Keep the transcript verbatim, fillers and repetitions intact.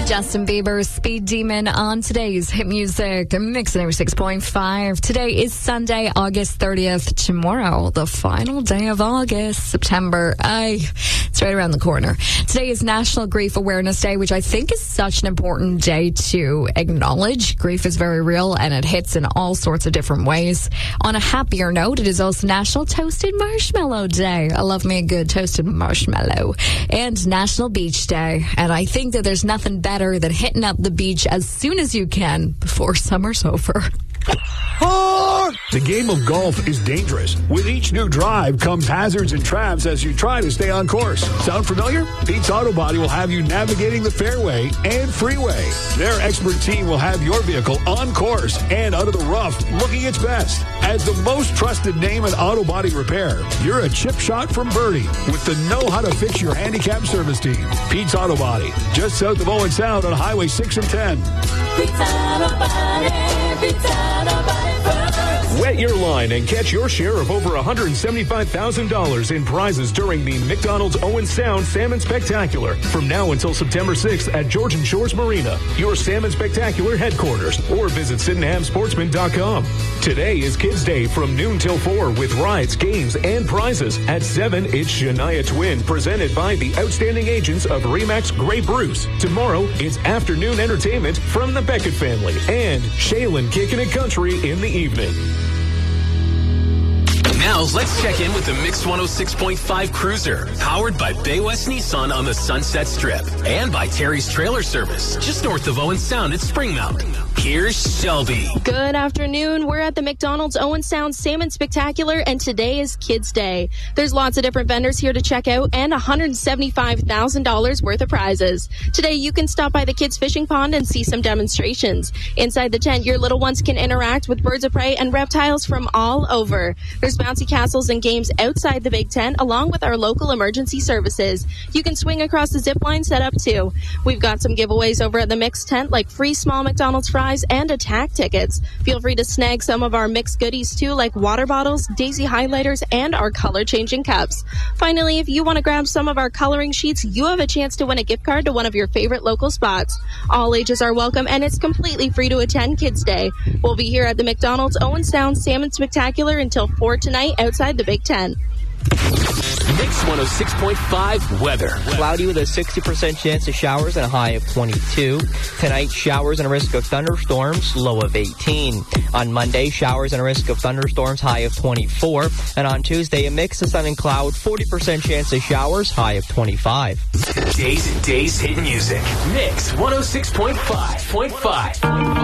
Justin Bieber's Speed Demon on today's Hit Music Mix ninety-six point five. Today is Sunday, August thirtieth. Tomorrow, the final day of August, September. Aye, it's right around the corner. Today is National Grief Awareness Day, which I think is such an important day to acknowledge. Grief is very real and it hits in all sorts of different ways. On a happier note, it is also National Toasted Marshmallow Day. I love me a good toasted marshmallow. And National Beach Day. And I think that there's nothing better than hitting up the beach as soon as you can before summer's over. The game of golf is dangerous. With each new drive comes hazards and traps as you try to stay on course. Sound familiar? Pete's Auto Body will have you navigating the fairway and freeway. Their expert team will have your vehicle on course and out of the rough looking its best. As the most trusted name in auto body repair, you're a chip shot from Birdie with the know-how-to-fix your handicap service team. Pete's Auto Body, just south of Owen Sound on Highway six and ten. Pete's Auto Body, Pete's Auto Body first. Wet your line and catch your share of over one hundred seventy-five thousand dollars in prizes during the McDonald's Owen Sound Salmon Spectacular from now until September sixth at Georgian Shores Marina, your Salmon Spectacular headquarters, or visit Sydenham Sportsman dot com. Today is Kids Day from noon till four with rides, games, and prizes. At seven, it's Shania Twin, presented by the outstanding agents of Remax Grey Bruce. Tomorrow, it's afternoon entertainment from the Beckett family and Shaylin Kickin' It Country in the evening. Now, let's check in with the Mix one oh six point five Cruiser, powered by Bay West Nissan on the Sunset Strip, and by Terry's Trailer Service, just north of Owen Sound at Spring Mountain. Here's Shelby. Good afternoon. We're at the McDonald's Owen Sound Salmon Spectacular, and today is Kids Day. There's lots of different vendors here to check out, and one hundred seventy-five thousand dollars worth of prizes. Today, you can stop by the kids' fishing pond and see some demonstrations. Inside the tent, your little ones can interact with birds of prey and reptiles from all over. There's bouncy castles and games outside the big tent, along with our local emergency services. You can swing across the zip line set up too. We've got some giveaways over at the mixed tent, like free small McDonald's fries and attack tickets. Feel free to snag some of our mixed goodies too, like water bottles, Daisy highlighters, and our color changing cups. Finally, if you want to grab some of our coloring sheets, you have a chance to win a gift card to one of your favorite local spots. All ages are welcome, and it's completely free to attend Kids Day. We'll be here at the McDonald's Owen Sound Salmon Spectacular until four tonight outside the Big Ten. Mix one oh six point five weather. Cloudy with a sixty percent chance of showers and a high of twenty-two. Tonight, showers and a risk of thunderstorms, low of eighteen. On Monday, showers and a risk of thunderstorms, high of twenty-four. And on Tuesday, a mix of sun and cloud, forty percent chance of showers, high of twenty-five. Days and Days Hit Music. Mix one oh six point five.